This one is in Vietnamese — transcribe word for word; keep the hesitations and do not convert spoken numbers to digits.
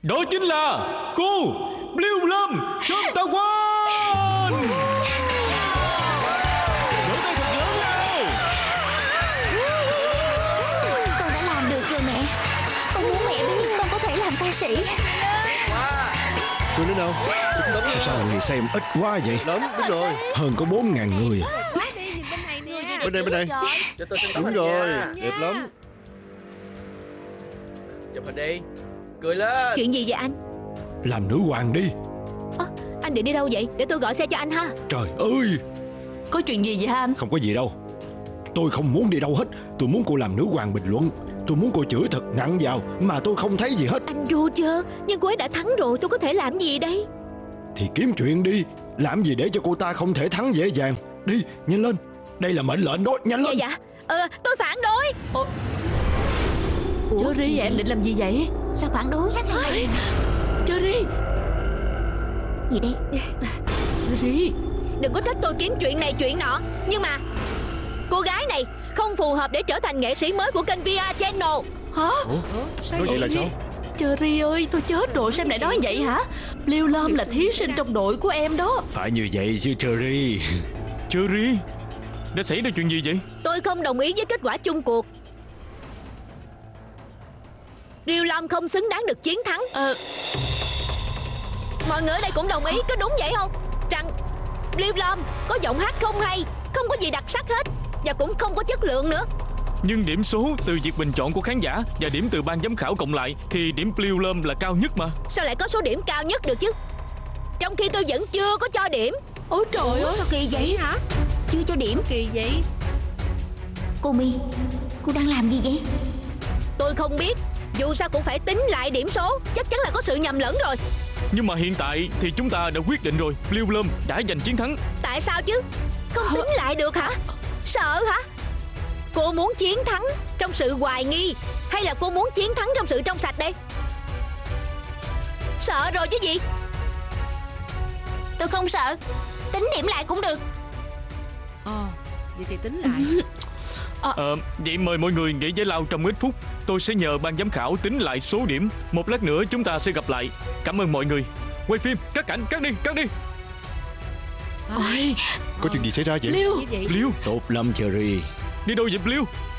Đó chính là cô Blue Lâm Sơn Tà Quân. Vỗ tay thật lớn nào. Con đã làm được rồi mẹ. Con muốn mẹ biết con có thể làm ca sĩ. Tôi đến đâu? Sao người xem ít quá vậy? Lớn, đúng rồi. Hơn có bốn ngàn người. Bên đây, bên đây. Đúng rồi, đẹp lắm. Chụp hình đi. Cười lên. Chuyện gì vậy anh? Làm nữ hoàng đi. À, anh định đi đâu vậy? Để tôi gọi xe cho anh ha. Trời ơi, Có chuyện gì vậy hả anh? không có gì đâu. Tôi không muốn đi đâu hết. Tôi muốn cô làm nữ hoàng bình luận. Tôi muốn cô chửi thật nặng vào mà tôi không thấy gì hết. Anh Roger, nhưng cô ấy đã thắng rồi, tôi có thể làm gì đây? Thì kiếm chuyện đi. Làm gì để cho cô ta không thể thắng dễ dàng. Đi, nhanh lên. Đây là mệnh lệnh đó, nhanh Dạ lên. dạ, ờ, tôi phản đối. Ủa, Cherry, em định làm gì vậy? sao phản đối á thầy? Cherry, Gì đây? Cherry. Đừng có trách tôi kiếm chuyện này chuyện nọ. Nhưng mà cô gái này không phù hợp để trở thành nghệ sĩ mới của kênh vê rờ Channel. Hả? Nói vậy là sao? Cherry ơi, tôi chết rồi, sao em lại nói vậy hả? Blue Lâm là thí sinh trong đội của em đó. Phải như vậy chứ Cherry. Cherry, đã xảy ra chuyện gì vậy? Tôi không đồng ý với kết quả chung cuộc. Blue Lâm không xứng đáng được chiến thắng. Ờ, Mọi người ở đây cũng đồng ý, có đúng vậy không? Rằng Blue Lâm có giọng hát không hay, không có gì đặc sắc hết, và cũng không có chất lượng nữa. Nhưng điểm số từ việc bình chọn của khán giả và điểm từ ban giám khảo cộng lại thì điểm Blue Lâm là cao nhất mà. Sao lại có số điểm cao nhất được chứ? Trong khi tôi vẫn chưa có cho điểm. ôi trời ơi. Sao kỳ vậy hả? Chưa cho điểm. Kỳ vậy? Cô My, cô đang làm gì vậy? Tôi không biết. Dù sao cũng phải tính lại điểm số. Chắc chắn là có sự nhầm lẫn rồi. Nhưng mà hiện tại thì chúng ta đã quyết định rồi, Blue Lâm đã giành chiến thắng. Tại sao chứ? Không tính lại được hả? Sợ hả? Cô muốn chiến thắng trong sự hoài nghi, hay là cô muốn chiến thắng trong sự trong sạch đây? Sợ rồi chứ gì? Tôi không sợ. Tính điểm lại cũng được. Ờ, vậy thì tính lại. Ờ, vậy mời mọi người nghỉ giải lao trong ít phút. Tôi sẽ nhờ ban giám khảo tính lại số điểm. Một lát nữa chúng ta sẽ gặp lại. Cảm ơn mọi người. Quay phim, cắt cảnh, cắt đi, cắt đi. Ôi, Có chuyện gì xảy ra vậy? Blue. Blue, Tốt lắm Cherry. đi đâu vậy Blue?